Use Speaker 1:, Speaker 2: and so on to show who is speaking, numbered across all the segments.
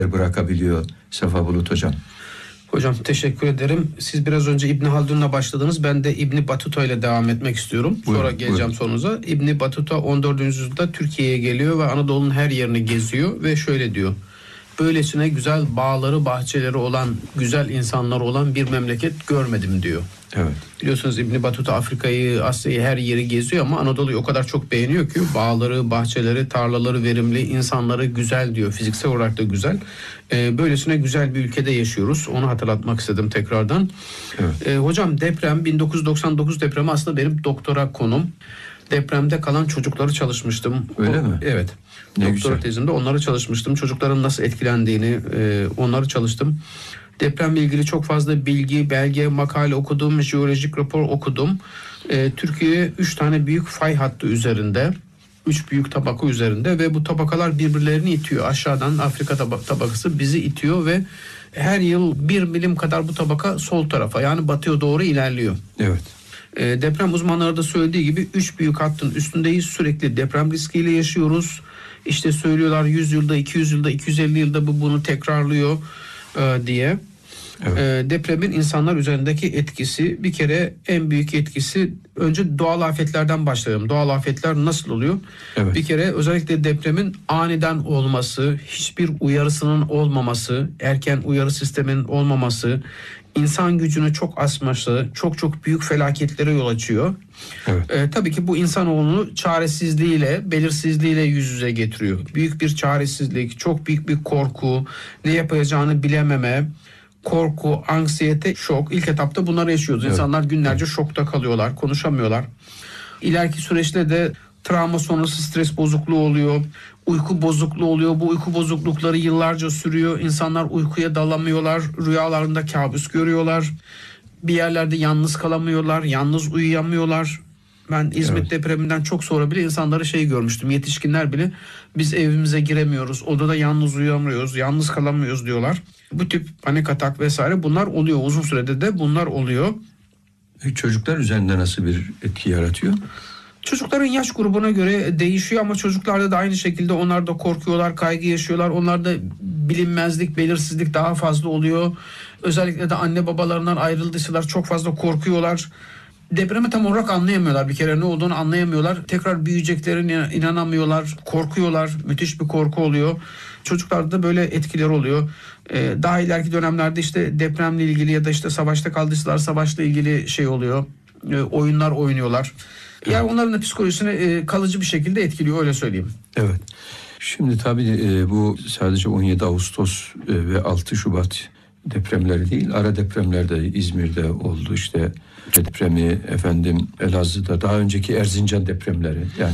Speaker 1: bırakabiliyor Sefa Bulut Hocam?
Speaker 2: Hocam teşekkür ederim. Siz biraz önce İbn Haldun'la başladınız. Ben de İbn Battuta ile devam etmek istiyorum. Sonra geleceğim sorunuza. İbn Battuta 14. yüzyılda Türkiye'ye geliyor ve Anadolu'nun her yerini geziyor ve şöyle diyor: böylesine güzel bağları, bahçeleri olan, güzel insanları olan bir memleket görmedim diyor.
Speaker 1: Evet.
Speaker 2: Biliyorsunuz İbn Battuta Afrika'yı, Asya'yı, her yeri geziyor ama Anadolu'yu o kadar çok beğeniyor ki bağları, bahçeleri, tarlaları verimli, insanları güzel diyor. Fiziksel olarak da güzel. Böylesine güzel bir ülkede yaşıyoruz. Onu hatırlatmak istedim tekrardan.
Speaker 1: Evet.
Speaker 2: Hocam deprem, 1999 depremi aslında benim doktora konum. Depremde kalan çocukları çalışmıştım.
Speaker 1: Öyle mi?
Speaker 2: Evet.
Speaker 1: Ne
Speaker 2: Doktora
Speaker 1: güzel.
Speaker 2: tezimde onları çalışmıştım. Çocukların nasıl etkilendiğini, onları çalıştım. Depremle ilgili çok fazla bilgi, belge, makale okudum, jeolojik rapor okudum. Türkiye 3 tane büyük fay hattı üzerinde, 3 büyük tabaka üzerinde ve bu tabakalar birbirlerini itiyor. Aşağıdan Afrika tabakası bizi itiyor ve her yıl 1 milim kadar bu tabaka sol tarafa, yani batıya doğru ilerliyor.
Speaker 1: Evet.
Speaker 2: Deprem uzmanları da söylediği gibi 3 büyük hattın üstündeyiz. Sürekli deprem riskiyle yaşıyoruz. İşte söylüyorlar 100 yılda, 200 yılda, 250 yılda bunu tekrarlıyor diye.
Speaker 1: Evet.
Speaker 2: Depremin insanlar üzerindeki etkisi, bir kere en büyük etkisi, önce doğal afetlerden başlayalım. Doğal afetler nasıl oluyor?
Speaker 1: Evet.
Speaker 2: Bir kere özellikle depremin aniden olması, hiçbir uyarısının olmaması, erken uyarı sisteminin olmaması, insan gücünü çok aşması, çok büyük felaketlere yol açıyor.
Speaker 1: Evet.
Speaker 2: Tabii ki bu insanoğlunu çaresizliğiyle, belirsizliğiyle yüz yüze getiriyor. Büyük bir çaresizlik, çok büyük bir korku, ne yapacağını bilememe, korku, anksiyete, şok. İlk etapta bunları yaşıyoruz.
Speaker 1: Evet.
Speaker 2: İnsanlar günlerce şokta kalıyorlar, konuşamıyorlar. İleriki süreçte de travma sonrası stres bozukluğu oluyor, uyku bozukluğu oluyor. Bu uyku bozuklukları yıllarca sürüyor. İnsanlar uykuya dalamıyorlar, rüyalarında kabus görüyorlar. Bir yerlerde yalnız kalamıyorlar, yalnız uyuyamıyorlar. Ben İzmit depreminden çok sonra bile insanları görmüştüm. Yetişkinler bile biz evimize giremiyoruz, odada yalnız uyuyamıyoruz, yalnız kalamıyoruz diyorlar. Bu tip panik atak vesaire bunlar oluyor. Uzun sürede de bunlar oluyor.
Speaker 1: Çocuklar üzerinde nasıl bir etki yaratıyor?
Speaker 2: Çocukların yaş grubuna göre değişiyor ama çocuklarda da aynı şekilde, onlar da korkuyorlar, kaygı yaşıyorlar. Onlarda bilinmezlik, belirsizlik daha fazla oluyor. Özellikle de anne babalarından ayrıldıysalar çok fazla korkuyorlar. Depremi tam olarak anlayamıyorlar. Bir kere ne olduğunu anlayamıyorlar. Tekrar büyüyeceklerine inanamıyorlar, korkuyorlar. Müthiş bir korku oluyor. Çocuklarda da böyle etkiler oluyor. Daha ileriki dönemlerde işte depremle ilgili ya da işte savaşta kaldıysalar savaşla ilgili oluyor. Oyunlar oynuyorlar. Yani onların da psikolojisini kalıcı bir şekilde etkiliyor, öyle söyleyeyim.
Speaker 1: Evet. Şimdi tabii bu sadece 17 Ağustos ve 6 Şubat depremleri değil, ara depremler de İzmir'de oldu. İşte depremi, Elazığ'da, daha önceki Erzincan depremleri, yani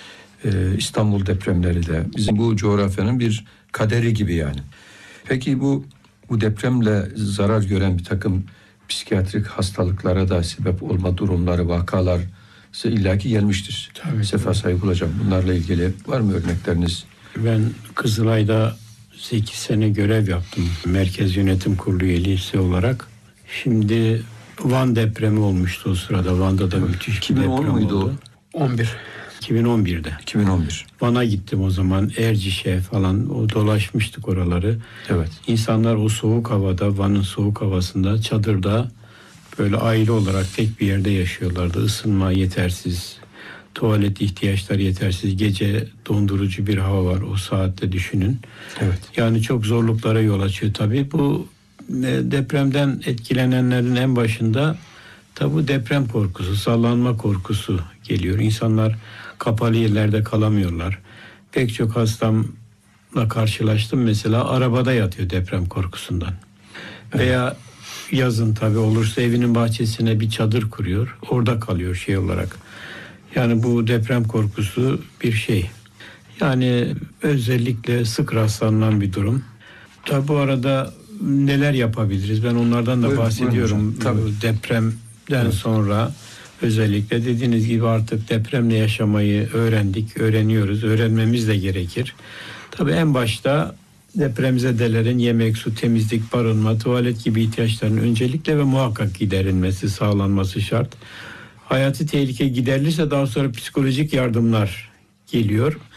Speaker 1: İstanbul depremleri de bizim bu coğrafyanın bir kaderi gibi yani. Peki bu depremle zarar gören bir takım psikiyatrik hastalıklara da sebep olma durumları, vakalar illaki gelmiştir.
Speaker 3: Tabii.
Speaker 1: Sefa Saygul Hocam, bunlarla ilgili var mı örnekleriniz?
Speaker 3: Ben Kızılay'da 8 sene görev yaptım. Merkez Yönetim Kurulu üyesi olarak. Şimdi Van depremi olmuştu o sırada. Van'da da müthiş bir deprem oldu.
Speaker 1: 2010 muydu o?
Speaker 2: 2011.
Speaker 1: 2011.
Speaker 3: Van'a gittim o zaman. Erciş'e falan dolaşmıştık oraları.
Speaker 1: Evet.
Speaker 3: İnsanlar o soğuk havada, Van'ın soğuk havasında, çadırda böyle aile olarak tek bir yerde yaşıyorlardı. Isınma yetersiz, tuvalet ihtiyaçları yetersiz, gece dondurucu bir hava var o saatte, düşünün.
Speaker 1: Evet.
Speaker 3: Yani çok zorluklara yol açıyor tabii. Bu depremden etkilenenlerin en başında tabii deprem korkusu, sallanma korkusu geliyor. İnsanlar kapalı yerlerde kalamıyorlar. Pek çok hastamla karşılaştım mesela, arabada yatıyor deprem korkusundan. Veya yazın tabii olursa evinin bahçesine bir çadır kuruyor. Orada kalıyor olarak. Yani bu deprem korkusu bir şey. Yani özellikle sık rastlanan bir durum. Tabii bu arada neler yapabiliriz? Ben onlardan da bahsediyorum. Depremden sonra özellikle dediğiniz gibi artık depremle yaşamayı öğreniyoruz. Öğrenmemiz de gerekir. Tabii en başta depremzedelerin yemek, su, temizlik, barınma, tuvalet gibi ihtiyaçlarının öncelikle ve muhakkak giderilmesi, sağlanması şart. Hayati tehlike giderilirse daha sonra psikolojik yardımlar geliyor.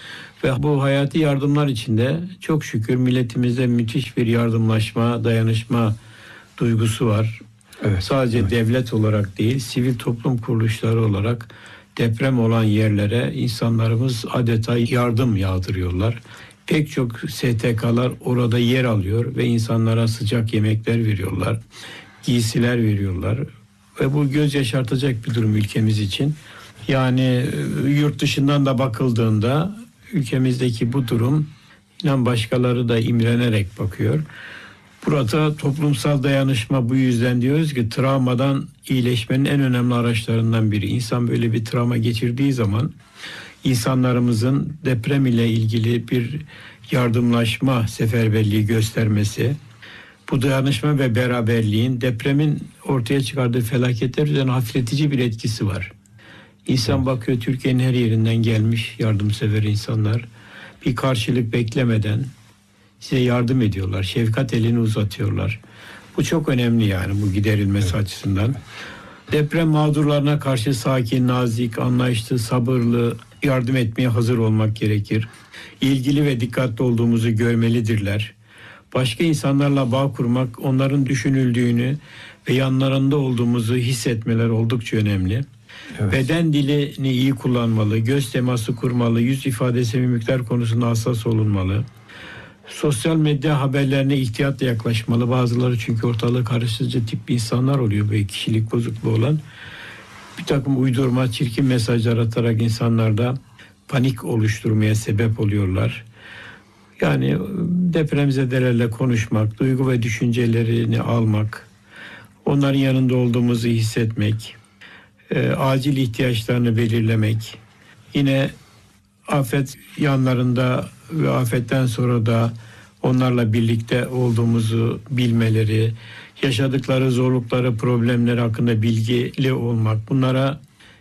Speaker 3: Ve bu hayati yardımlar içinde çok şükür milletimizde müthiş bir yardımlaşma, dayanışma duygusu var.
Speaker 1: Evet,
Speaker 3: Sadece devlet olarak değil, sivil toplum kuruluşları olarak deprem olan yerlere insanlarımız adeta yardım yağdırıyorlar. Pek çok STK'lar orada yer alıyor ve insanlara sıcak yemekler veriyorlar, giysiler veriyorlar. Ve bu göz yaşartacak bir durum ülkemiz için. Yani yurt dışından da bakıldığında ülkemizdeki bu durum, inan başkaları da imrenerek bakıyor. Burada toplumsal dayanışma, bu yüzden diyoruz ki travmadan iyileşmenin en önemli araçlarından biri. İnsan böyle bir travma geçirdiği zaman insanlarımızın deprem ile ilgili bir yardımlaşma seferberliği göstermesi, bu dayanışma ve beraberliğin depremin ortaya çıkardığı felaketler üzerine hafifletici bir etkisi var. İnsan bakıyor, Türkiye'nin her yerinden gelmiş yardımsever insanlar. Bir karşılık beklemeden size yardım ediyorlar. Şefkat elini uzatıyorlar. Bu çok önemli yani, bu giderilmesi açısından. Deprem mağdurlarına karşı sakin, nazik, anlayışlı, sabırlı yardım etmeye hazır olmak gerekir. İlgili ve dikkatli olduğumuzu görmelidirler. Başka insanlarla bağ kurmak, onların düşünüldüğünü ve yanlarında olduğumuzu hissetmeler oldukça önemli.
Speaker 1: Evet.
Speaker 3: Beden dilini iyi kullanmalı, göz teması kurmalı, yüz ifadesi, mimikler konusunda hassas olunmalı. Sosyal medya haberlerine ihtiyatla yaklaşmalı. Bazıları çünkü ortalığı karıştırıcı tip insanlar oluyor, böyle kişilik bozukluğu olan. Bir takım uydurma, çirkin mesajlar atarak insanlarda panik oluşturmaya sebep oluyorlar. Yani depremzedelerle konuşmak, duygu ve düşüncelerini almak, onların yanında olduğumuzu hissetmek, acil ihtiyaçlarını belirlemek, yine afet yanlarında ve afetten sonra da onlarla birlikte olduğumuzu bilmeleri, yaşadıkları zorlukları, problemleri hakkında bilgili olmak, bunlara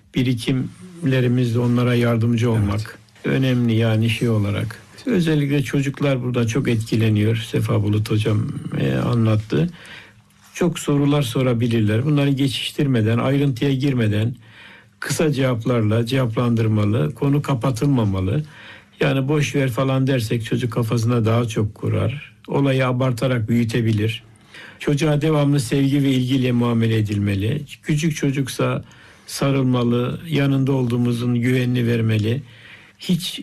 Speaker 3: birikimlerimizle onlara yardımcı olmak önemli yani şey olarak. Özellikle çocuklar burada çok etkileniyor. Sefa Bulut Hocam anlattı. Çok sorular sorabilirler. Bunları geçiştirmeden, ayrıntıya girmeden kısa cevaplarla cevaplandırmalı. Konu kapatılmamalı. Yani boş ver falan dersek çocuk kafasına daha çok kurar. Olayı abartarak büyütebilir. Çocuğa devamlı sevgi ve ilgiyle muamele edilmeli. Küçük çocuksa sarılmalı, yanında olduğumuzun güvenini vermeli. Hiç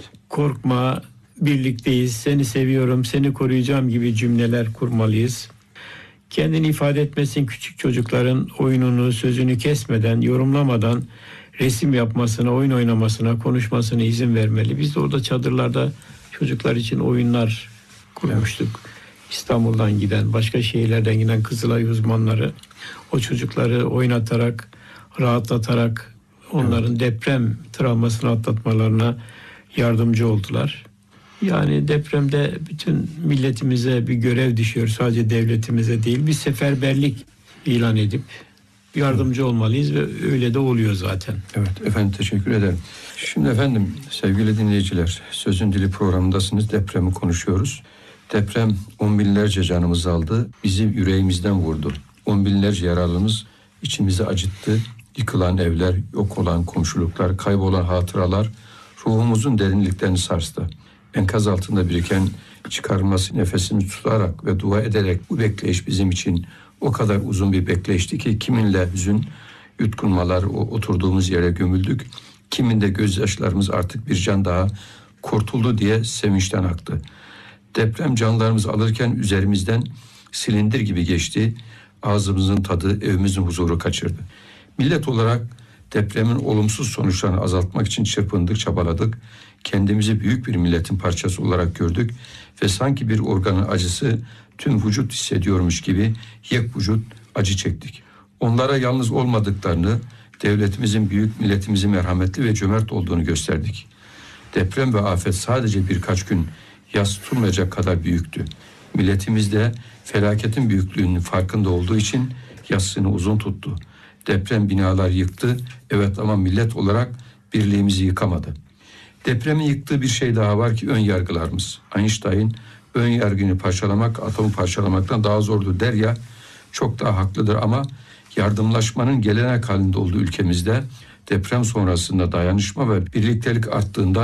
Speaker 3: korkma, birlikteyiz, seni seviyorum, seni koruyacağım gibi cümleler kurmalıyız. Kendini ifade etmesin, küçük çocukların oyununu, sözünü kesmeden, yorumlamadan resim yapmasına, oyun oynamasına, konuşmasına izin vermeli. Biz de orada çadırlarda çocuklar için oyunlar kurmuştuk. İstanbul'dan giden, başka şehirlerden giden Kızılay uzmanları o çocukları oynatarak, rahatlatarak onların deprem travmasını atlatmalarına yardımcı oldular. Yani depremde bütün milletimize bir görev düşüyor. Sadece devletimize değil, bir seferberlik ilan edip yardımcı olmalıyız ve öyle de oluyor zaten.
Speaker 1: Evet efendim, teşekkür ederim. Şimdi efendim, sevgili dinleyiciler, Sözün Dili programındasınız. Depremi konuşuyoruz. Deprem on binlerce canımızı aldı. Bizi yüreğimizden vurdu. On binlerce yaralımız içimizi acıttı. Yıkılan evler, yok olan komşuluklar, kaybolan hatıralar ruhumuzun derinliklerini sarstı. Enkaz altında biriken çıkarılması nefesini tutarak ve dua ederek, bu bekleyiş bizim için o kadar uzun bir bekleyişti ki kiminle hüzün yutkunmalar, oturduğumuz yere gömüldük. Kiminde gözyaşlarımız artık bir can daha kurtuldu diye sevinçten aktı. Deprem canlarımızı alırken üzerimizden silindir gibi geçti. Ağzımızın tadı, evimizin huzuru kaçırdı. Millet olarak depremin olumsuz sonuçlarını azaltmak için çırpındık, çabaladık. Kendimizi büyük bir milletin parçası olarak gördük ve sanki bir organın acısı tüm vücut hissediyormuş gibi yek vücut acı çektik. Onlara yalnız olmadıklarını, devletimizin büyük, milletimizin merhametli ve cömert olduğunu gösterdik. Deprem ve afet sadece birkaç gün yas tutulmayacak kadar büyüktü. Milletimiz de felaketin büyüklüğünün farkında olduğu için yassını uzun tuttu. Deprem binalar yıktı, evet, ama millet olarak birliğimizi yıkamadı. Depremin yıktığı bir şey daha var ki ön yargılarımız. Einstein ön yargını parçalamak atomu parçalamaktan daha zordur der ya, çok daha haklıdır ama yardımlaşmanın gelenek halinde olduğu ülkemizde deprem sonrasında dayanışma ve birliktelik arttığından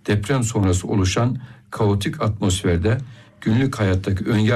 Speaker 1: deprem sonrası oluşan kaotik atmosferde günlük hayattaki